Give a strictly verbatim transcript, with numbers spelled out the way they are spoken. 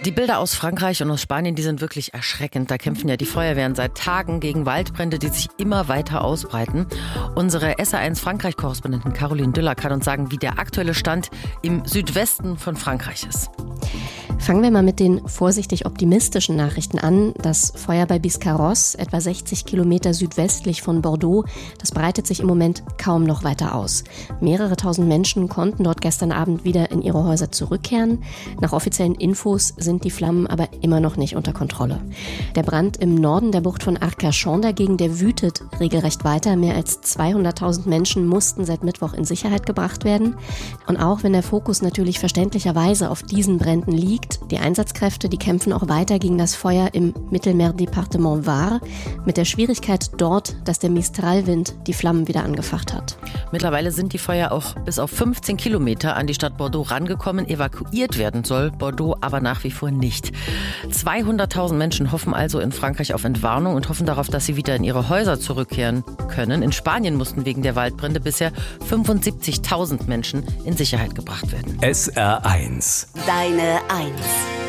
Die Bilder aus Frankreich und aus Spanien, die sind wirklich erschreckend. Da kämpfen ja die Feuerwehren seit Tagen gegen Waldbrände, die sich immer weiter ausbreiten. Unsere S R eins Frankreich-Korrespondentin Caroline Düller kann uns sagen, wie der aktuelle Stand im Südwesten von Frankreich ist. Fangen wir mal mit den vorsichtig optimistischen Nachrichten an. Das Feuer bei Biscarrosse, etwa sechzig Kilometer südwestlich von Bordeaux, das breitet sich im Moment kaum noch weiter aus. Mehrere tausend Menschen konnten dort gestern Abend wieder in ihre Häuser zurückkehren. Nach offiziellen Infos sind die Flammen aber immer noch nicht unter Kontrolle. Der Brand im Norden der Bucht von Arcachon dagegen, der wütet regelrecht weiter. Mehr als zweihunderttausend Menschen mussten seit Mittwoch in Sicherheit gebracht werden. Und auch wenn der Fokus natürlich verständlicherweise auf diesen Bränden liegt, die Einsatzkräfte, die kämpfen auch weiter gegen das Feuer im Mittelmeer-Departement Var, mit der Schwierigkeit dort, dass der Mistralwind die Flammen wieder angefacht hat. Mittlerweile sind die Feuer auch bis auf fünfzehn Kilometer an die Stadt Bordeaux rangekommen. Evakuiert werden soll Bordeaux aber nach wie vor nicht. zweihunderttausend Menschen hoffen also in Frankreich auf Entwarnung und hoffen darauf, dass sie wieder in ihre Häuser zurückkehren können. In Spanien mussten wegen der Waldbrände bisher fünfundsiebzigtausend Menschen in Sicherheit gebracht werden. S R eins. Deine Eins.